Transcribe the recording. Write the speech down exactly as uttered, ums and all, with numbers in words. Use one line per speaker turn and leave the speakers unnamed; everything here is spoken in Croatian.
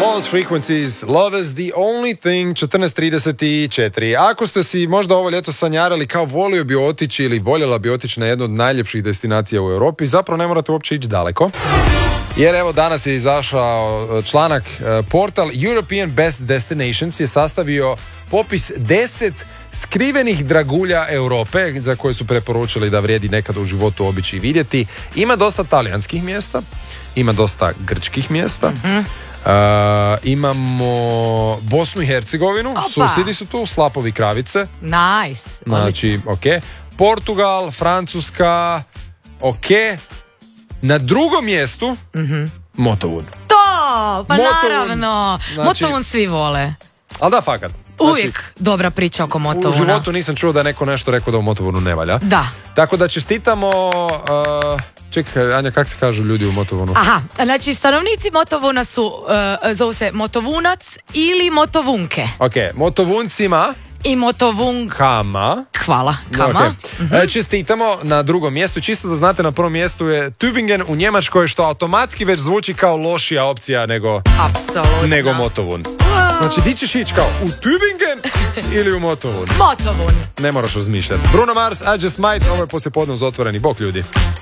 Lost Frequencies, Love is the only thing, četrnaest trideset četiri. Ako ste si možda ovo ljeto sanjarali kao volio bi otići ili voljela bi otići na jednu od najljepših destinacija u Europi, zapravo ne morate uopće ići daleko. Jer evo danas je izašao članak, portal European Best Destinations je sastavio popis deset skrivenih dragulja Europe za koje su preporučili da vrijedi nekad u životu obići i vidjeti. Ima dosta talijanskih mjesta, ima dosta grčkih mjesta, mm-hmm. Uh, imamo Bosnu i Hercegovinu, Opa. susjedi su tu, Slapovi Kravice.
Nice.
Znači, ok. Portugal, Francuska, ok. Na drugom mjestu, mm-hmm. Motovun.
To, pa
Motovun,
naravno. Znači, Motovun svi vole.
Ali da, fakat. Znači,
uvijek dobra priča oko Motovuna.
U životu nisam čuo da je neko nešto rekao da u Motovunu ne valja.
Da.
Tako da čestitamo... Uh, čekaj, Anja, kak se kažu ljudi u Motovunu?
Aha, znači stanovnici Motovuna su, uh, zovu se Motovunac ili Motovunke.
Ok, Motovuncima...
I Motovunkama. Hvala, kama.
Okay.
Mm-hmm.
Čestitamo na drugom mjestu. Čisto da znate, na prvom mjestu je Tübingen u Njemačkoj, što automatski već zvuči kao lošija opcija nego, nego Motovun.
Wow.
Znači, di ćeš ići kao u Tübingen ili u Motovun?
Motovun.
Ne moraš razmišljati. Bruno Mars, I Just Might, ovo je poslijepodne uz Otvoreni bok, ljudi.